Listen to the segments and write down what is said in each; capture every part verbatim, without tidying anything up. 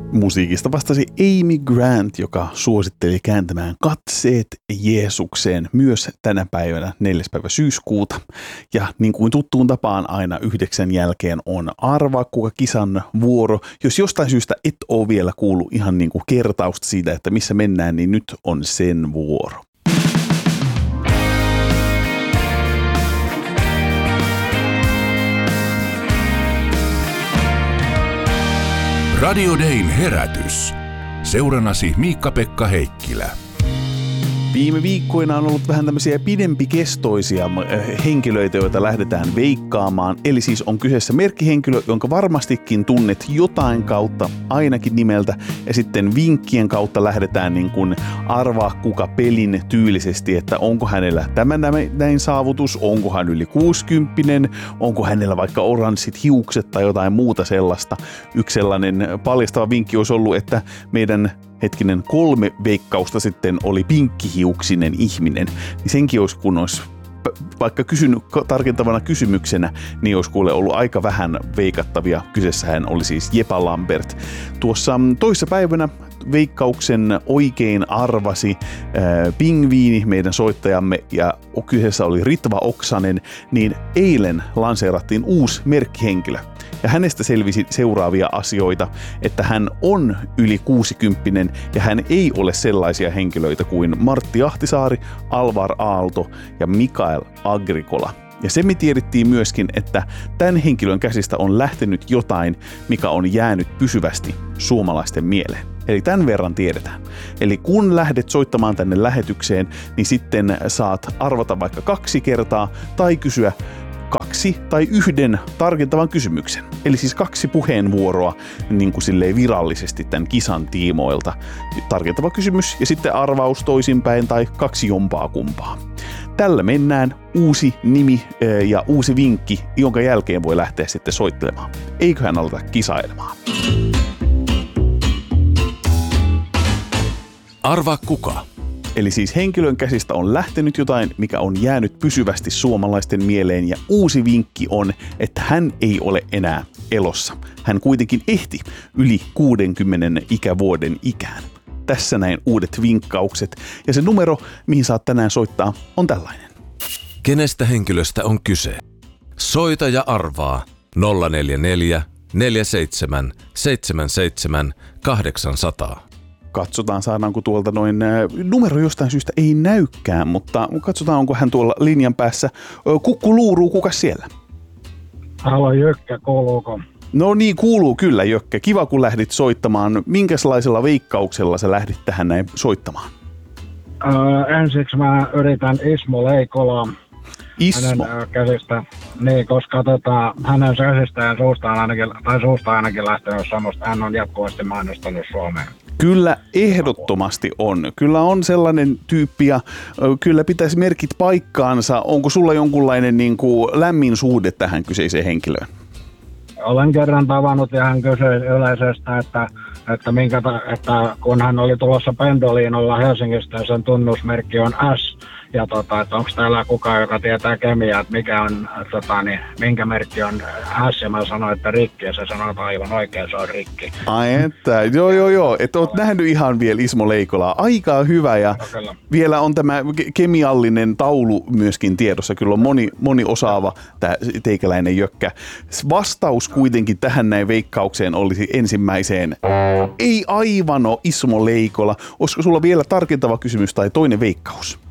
Musiikista vastasi Amy Grant, joka suositteli kääntämään katseet Jeesukseen myös tänä päivänä neljäs päivä syyskuuta. Ja niin kuin tuttuun tapaan aina yhdeksän jälkeen on Arvaa kuka kisan vuoro. Jos jostain syystä et ole vielä kuullut ihan niin kuin kertausta siitä, että missä mennään, niin nyt on sen vuoro. Radio Dayn herätys. Seurannasi Miikka-Pekka Heikkilä. Viime viikkoina on ollut vähän tämmöisiä pidempikestoisia henkilöitä, joita lähdetään veikkaamaan. Eli siis on kyseessä merkkihenkilö, jonka varmastikin tunnet jotain kautta, ainakin nimeltä. Ja sitten vinkkien kautta lähdetään niin kuin arvaa kuka pelin tyylisesti, että onko hänellä tämä näin saavutus, onko hän yli kuusikymppinen, onko hänellä vaikka oranssit hiukset tai jotain muuta sellaista. Yksi sellainen paljastava vinkki olisi ollut, että meidän hetkinen kolme veikkausta sitten oli pinkkihiuksinen ihminen, niin senkin olisi kun olisi vaikka kysynyt tarkentavana kysymyksenä, niin olisi kuule ollut aika vähän veikattavia. Kyseessähän oli siis Jepa Lambert. Tuossa toissa päivänä veikkauksen oikein arvasi äh, Pingviini, meidän soittajamme, ja kyseessä oli Ritva Oksanen, niin eilen lanseerattiin uusi merkkihenkilö. Ja hänestä selvisi seuraavia asioita, että hän on yli kuusikymppinen ja hän ei ole sellaisia henkilöitä kuin Martti Ahtisaari, Alvar Aalto ja Mikael Agricola. Ja se me tiedettiin myöskin, että tämän henkilön käsistä on lähtenyt jotain, mikä on jäänyt pysyvästi suomalaisten mieleen. Eli tämän verran tiedetään. Eli kun lähdet soittamaan tänne lähetykseen, niin sitten saat arvata vaikka kaksi kertaa tai kysyä kaksi tai yhden tarkentavan kysymyksen. Eli siis kaksi puheenvuoroa niin kuin silleen virallisesti tämän kisan tiimoilta. Tarkentava kysymys ja sitten arvaus toisinpäin tai kaksi jompaa kumpaa. Tällä mennään, uusi nimi ja uusi vinkki, jonka jälkeen voi lähteä sitten soittelemaan. Eiköhän aloita kisailemaan. Arvaa kuka. Eli siis henkilön käsistä on lähtenyt jotain, mikä on jäänyt pysyvästi suomalaisten mieleen, ja uusi vinkki on, että hän ei ole enää elossa. Hän kuitenkin ehti yli kuudenkymmenen ikävuoden ikään. Tässä näin uudet vinkkaukset, ja se numero, mihin saat tänään soittaa, on tällainen. Kenestä henkilöstä on kyse? Soita ja arvaa nolla neljä neljä, neljä seitsemän, seitsemän seitsemän, kahdeksan nolla nolla. Katsotaan, saadaanko tuolta noin, numero jostain syystä ei näykään, mutta katsotaan, onko hän tuolla linjan päässä. Kukku luuruu, kuka siellä? Halo Jökkä, kuuluuko? No niin, kuuluu kyllä Jökkä. Kiva, kun lähdit soittamaan. Minkälaisella veikkauksella sä lähdit tähän näin soittamaan? Öö, ensiksi mä yritän Ismo Leikolaa. Ismo? Hänen käsistä, niin, koska tota, hänen käsistään suusta on ainakin, tai suusta ainakin lähtenyt semmoista, hän on jatkuvasti mainostanut Suomeen. Kyllä ehdottomasti on. Kyllä on sellainen tyyppi ja kyllä pitäisi merkit paikkaansa. Onko sulla jonkunlainen niin kuin lämmin suhde tähän kyseiseen henkilöön? Olen kerran tavannut ja hän kysyi yleisestä, että, että, minkä, että kun hän oli tulossa Pendoliinolla Helsingistä ja sen tunnusmerkki on S, ja tota, että onko täällä kukaan, joka tietää kemiaa, että mikä on, tota, niin, minkä merkki on S, ja mä sanoin, että rikki, ja se sanoi, että aivan oikein, se on rikki. Ai että, joo joo joo, että oot nähnyt ihan vielä Ismo Leikolaa, aika hyvä, ja no, vielä on tämä kemiallinen taulu myöskin tiedossa, kyllä on moni, moni osaava tämä teikäläinen Jökkä. Vastaus kuitenkin tähän näin veikkaukseen olisi ensimmäiseen, ei aivan ole Ismo Leikola, olisiko sulla vielä tarkentava kysymys tai toinen veikkaus?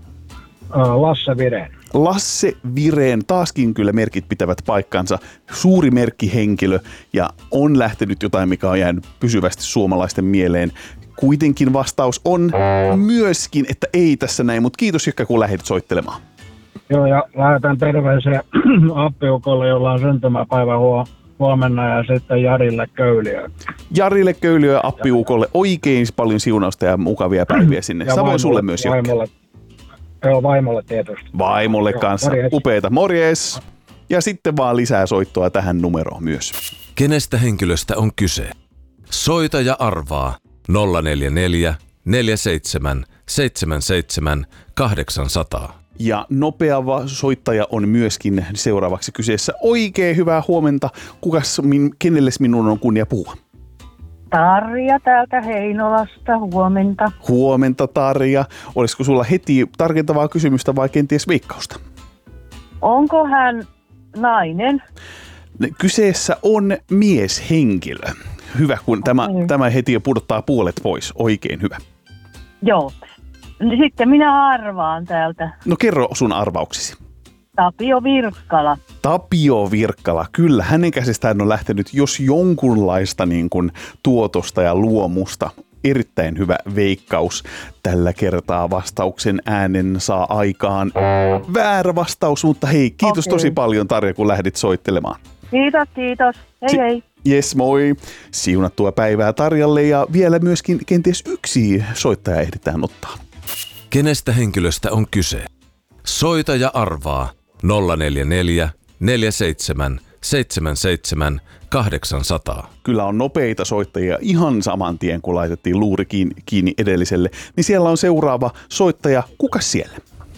Lasse Vireen. Lasse Vireen, taaskin kyllä merkit pitävät paikkansa. Suuri merkkihenkilö ja on lähtenyt jotain, mikä on jäänyt pysyvästi suomalaisten mieleen. Kuitenkin vastaus on myöskin, että ei tässä näin, mutta kiitos Jökkä, kun lähdit soittelemaan. Joo, ja lähetän terveisiä appiukolle, jolla on syntymäpäivä huomenna, ja sitten Jarille Köyliö. Jarille Köyliö ja appiukolle oikein paljon siunausta ja mukavia päiviä sinne. Ja samoin vaimolle, sulle myös Jökkä. Joo, vaimolle tietysti. Vaimolle kanssa. Morjes. Upeeta. Morjes. Ja sitten vaan lisää soittoa tähän numeroon myös. Kenestä henkilöstä on kyse? Soita ja arvaa nolla neljä neljä, neljä seitsemän, seitsemän seitsemän, kahdeksan nolla nolla. Ja nopea soittaja on myöskin seuraavaksi kyseessä. Oikein hyvää huomenta. Kukas, min, kenelles minun on kunnia puhua? Tarja täältä Heinolasta, huomenta. Huomenta Tarja. Olisiko sulla heti tarkentavaa kysymystä vai kenties veikkausta? Onko hän nainen? Kyseessä on mieshenkilö. Hyvä, kun tämä, Mm. tämä heti jo pudottaa puolet pois. Oikein hyvä. Joo. Sitten minä arvaan täältä. No kerro sun arvauksesi. Tapio Virkkala. Tapio Virkkala, kyllä. Hänen käsistään on lähtenyt jos jonkunlaista niin kuin tuotosta ja luomusta. Erittäin hyvä veikkaus. Tällä kertaa vastauksen äänen saa aikaan väärä vastaus, mutta hei, kiitos Okei. tosi paljon Tarja, kun lähdit soittelemaan. Kiitos, kiitos. Hei Si- hei. Jes, moi. Siunattua päivää Tarjalle ja vielä myöskin kenties yksi soittaja ehditään ottaa. Kenestä henkilöstä on kyse? Soita ja arvaa nolla neljä neljä, neljä seitsemän, seitsemän seitsemän, kahdeksan nolla nolla. Kyllä on nopeita soittajia ihan saman tien, kun laitettiin luuri kiinni, kiinni edelliselle. Niin siellä on seuraava soittaja. Kukas siellä?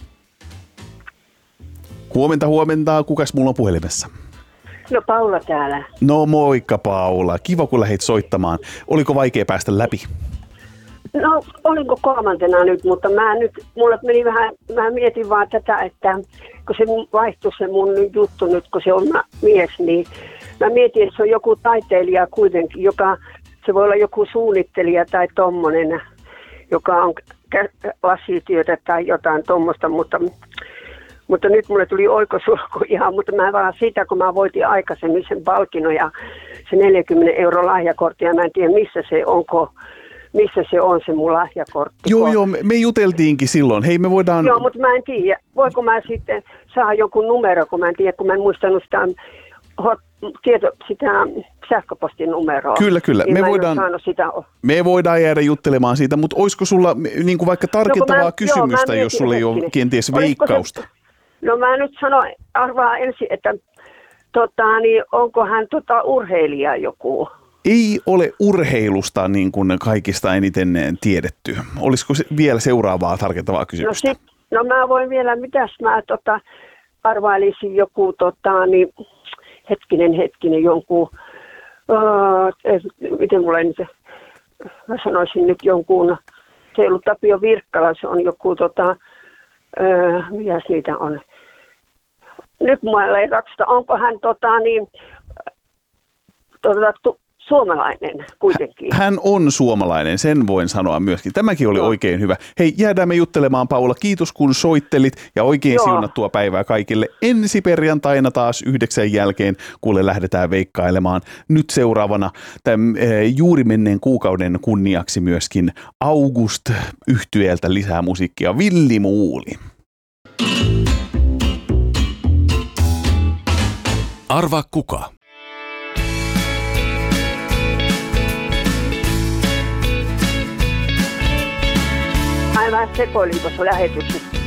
Huomenta, huomenta. Kukas mulla on puhelimessa? No Paula täällä. No moikka Paula. Kiva kun lähdit soittamaan. Oliko vaikea päästä läpi? No olinko kolmantena nyt, mutta mä nyt, mulle meni vähän, mä mietin vaan tätä, että kun se vaihtui se mun juttu nyt, kun se on mies, niin mä mietin, että se on joku taiteilija kuitenkin, joka, se voi olla joku suunnittelija tai tommonen, joka on kä- lasityötä tai jotain tommosta, mutta, mutta nyt mulle tuli oikosulku ihan, mutta mä vaan sitä, kun mä voitin aikaisemmin sen palkinnon ja se neljäkymmentä euro lahjakortti ja mä en tiedä missä se onko. Missä se on se mun lahjakortti? Joo, joo, me, me juteltiinkin silloin. Hei, me voidaan... Joo, mutta mä en tiedä. Voiko mä sitten saada jonkun numero, kun mä en tiedä, kun mä en muistanut sitä, hot, tieto, sitä sähköpostin numeroa. Kyllä, kyllä. Niin Me mä en voidaan, ole saanut sitä. me voidaan jäädä juttelemaan siitä, mutta olisiko sulla niin kuin vaikka tarkentavaa No, mä- kysymystä, joo, mä jos sulla ei ole hetkinen. kenties Olisiko se- veikkausta? No mä nyt sanon, arvaa ensin, että tota, niin, onko hän tota, urheilija joku? Ei ole urheilusta niin kuin kaikista eniten tiedetty. Olisiko se vielä seuraavaa tarkentavaa No, kysymystä? sit, no mä voin vielä, mitäs mä tota, arvailisin joku, tota, niin, hetkinen, hetkinen, jonkun, öö, miten mulla ei nyt, mä sanoisin nyt jonkun, se ei ollut Tapio Virkkala, se on joku, tota, öö, mitäs niitä on. Nyt mulla ei raksata, onko hän tota, niin, tota, tu, suomalainen kuitenkin. Hän on suomalainen, sen voin sanoa myöskin. Tämäkin oli Joo. oikein hyvä. Hei, jäädään me juttelemaan, Paula. Kiitos kun soittelit ja oikein Joo. siunattua päivää kaikille. Ensi perjantaina taas yhdeksän jälkeen, kuule lähdetään veikkailemaan. Nyt seuraavana tämän eh, juuri menneen kuukauden kunniaksi myöskin August -yhtyeeltä lisää musiikkia. Villi Muuli. Arvaa kuka? Mä vähän sekoilin tuossa lähetyksessä.